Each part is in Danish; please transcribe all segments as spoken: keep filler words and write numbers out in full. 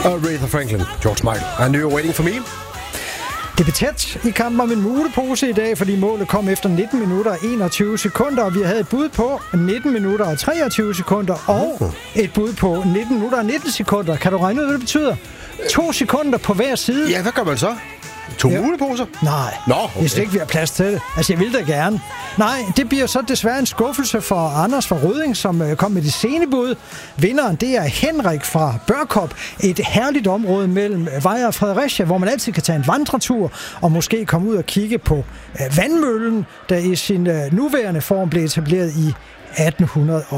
Og Aretha Franklin, George Michael. I Knew You Were Waiting For Me. Det blev tæt i kampen om en mulepose i dag, fordi målet kom efter nitten minutter og enogtyve sekunder, og vi havde et bud på nitten minutter og treogtyve sekunder, og et bud på nitten minutter og nitten sekunder. Kan du regne ud, hvad det betyder? To sekunder på hver side. Ja, hvad gør man så? To ja. muleposer? Nej, Nå, okay. Hvis det ikke vi har plads til det. Altså, jeg vil da gerne. Nej, det bliver så desværre en skuffelse for Anders fra Rødding, som øh, kom med de sene bud. Vinderen, det er Henrik fra Børkop. Et herligt område mellem Vejle og Fredericia, hvor man altid kan tage en vandretur og måske komme ud og kigge på øh, vandmøllen, der i sin øh, nuværende form blev etableret i atten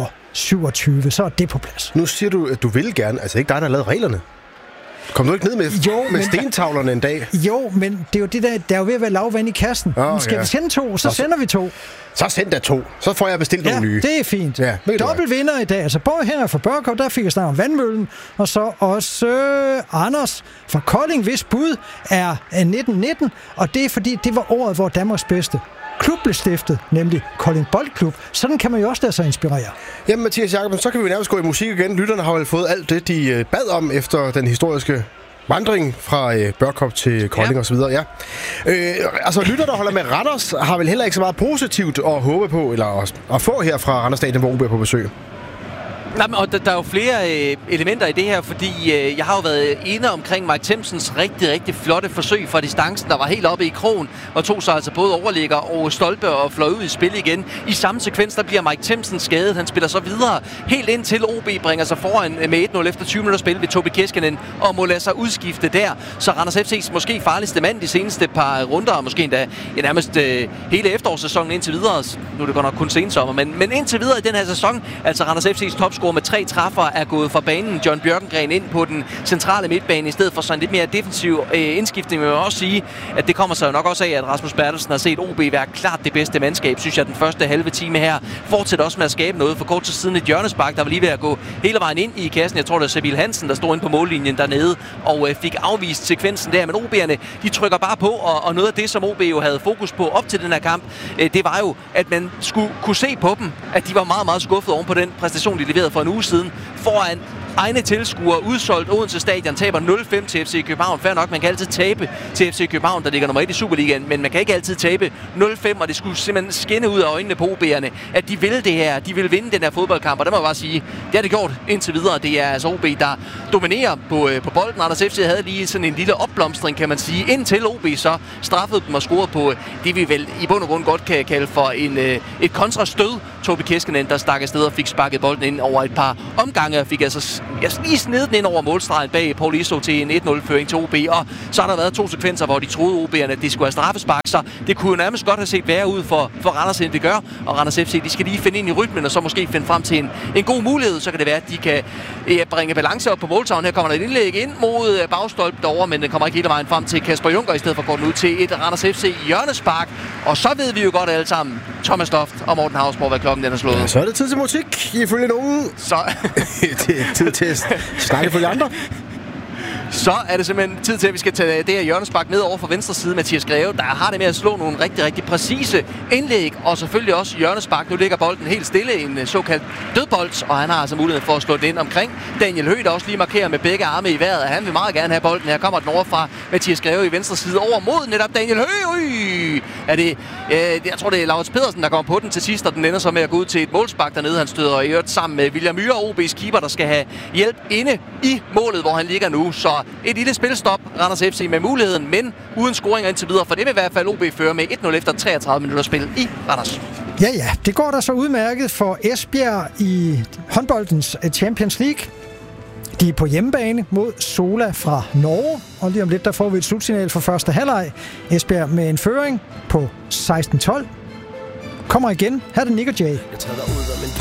syvogtyve. Så er det på plads. Nu siger du, at du vil gerne. Altså ikke dig, der har lavet reglerne. Kom du ikke ned med, jo, med stentavlerne en dag? Jo, men det er jo det der, der er jo ved at være lavvand i kassen. Oh, skal ja. vi sende to, så, så sender vi to. Så send der to. Så får jeg bestilt ja, nogle nye. det er fint. Ja, dobbelt vinder i dag. Altså både Henrik fra Børkop, der fik jeg snart om vandmøllen, og så også øh, Anders fra Kolding, hvis bud er nitten nitten, og det er fordi, det var året, hvor Danmarks bedste klub blev stiftet, nemlig Kolding Boldklub. Sådan kan man jo også lade sig inspirere. Jamen Mathias Jakobsen, så kan vi jo nærmest gå i musik igen. Lytterne har vel fået alt det, de bad om efter den historiske vandring fra øh, Børkop til Kolding ja. og så videre. Ja. Øh, altså lytter, der holder med Randers, har vel heller ikke så meget positivt at håbe på, eller at, at få her fra Randers Stadion, hvor O B er på besøg. Nej, men, og der, der er jo flere øh, elementer i det her, fordi øh, jeg har jo været inde omkring Mike Themsens rigtig, rigtig flotte forsøg fra distancen, der var helt oppe i krogen, og tog sig altså både overligger og stolpe og fløj ud i spil igen. I samme sekvens, der bliver Mike Themsen skadet. Han spiller så videre, helt indtil O B bringer sig foran med et nul efter tyve minutter spil ved Tobi Keskinen, og må lade sig udskifte der. Så Randers F C's måske farligste mand de seneste par runder, og måske endda ja, nærmest øh, hele efterårssæsonen indtil videre. Nu er det godt nok kun sensommer, men, men indtil videre i den her sæson, altså Randers F C's topscorer med tre træffer er gået fra banen. John Bjørkengren ind på den centrale midtbane i stedet for sådan lidt mere defensiv øh, indskiftning. Men jeg vil også sige, at det kommer så nok også af, at Rasmus Bertelsen har set O B være klart det bedste mandskab, synes jeg, den første halve time her. Fortsætter også med at skabe noget. For kort tid siden et hjørnespark, der var lige ved at gå hele vejen ind i kassen. Jeg tror, det er Sebil Hansen, der stod inde på mållinjen dernede og øh, fik afvist sekvensen der. Men O B'erne, de trykker bare på, og, og noget af det, som O B jo havde fokus på op til den her kamp, øh, det var jo, at man skulle kunne se på dem, at de var meget, meget skuffet oven på den præstation, de leverede for en uge siden, foran egne tilskuere, udsolgt Odense Stadion, taber nul fem til F C København. Fair nok, man kan altid tabe til F C København, der ligger nummer et i Superligaen, men man kan ikke altid tabe nul fem, og det skulle simpelthen skinne ud af øjnene på O B'erne, at de vil det her, de vil vinde den her fodboldkamp, og det må jeg bare sige, det har det gjort indtil videre. Det er altså O B, der dominerer på, på bolden. Randers F C havde lige sådan en lille opblomstring, kan man sige, indtil O B så straffede dem og scorede på det, vi vel i bund og grund godt kan kalde for en, et kontrastød. Tobi Keskinen, der stak afsted og fik sparket bolden ind over et par omgange, og fik altså jeg lige sned den ind over målstregen bag Paul Iso til en et nul-føring til O B, og så har der været to sekvenser, hvor de troede O B'erne, at det skulle have straffespark, så det kunne jo nærmest godt have set værre ud for, for Randers, end det gør, og Randers F C, de skal lige finde ind i rytmen, og så måske finde frem til en, en god mulighed, så kan det være, at de kan ja, bringe balance op på måltavlen. Her kommer der et indlæg ind mod bagstolp derovre, men den kommer ikke hele vejen frem til Kasper Junker, i stedet for at gå den ud til et Randers F C hjørnespark, og så ved vi jo godt alle sammen, Thomas Toft og Morten Hausborg, hvad klokken den er slået. Ja, så er det tid til musik, ifølge nogen. Så det er tid til at snakke for de andre. Så er det simpelthen tid til, at vi skal tage det her hjørnespark ned over for venstre side. Mathias Greve, der har det med at slå nogle rigtig, rigtig præcise indlæg, og selvfølgelig også hjørnespark. Nu ligger bolden helt stille, en såkaldt dødbold, og han har altså mulighed for at slå den ind omkring. Daniel Høgh, der også lige markerer med begge arme i vejret. Han vil meget gerne have bolden. Her kommer den over fra Mathias Greve i venstre side over mod netop Daniel Høgh. Er det, øh, jeg tror, det er Laurits Pedersen, der kommer på den til sidst, og den ender så med at gå ud til et målspark dernede. Han støder i øvrigt sammen med William Myhre, O B's keeper, der skal have hjælp inde i målet, hvor han ligger nu. Så et lille spilstop, Randers F C med muligheden, men uden scoringer indtil videre, for det vil i hvert fald O B føre med et nul efter treogtredive minutter spil i Randers. Ja, ja, det går da så udmærket for Esbjerg i håndboldens Champions League. De er på hjemmebane mod Sola fra Norge, og lige om lidt, der får vi et slutsignal for første halvleg. Esbjerg med en føring på seksten tolv. Kommer igen. Her er det Nick og Jay.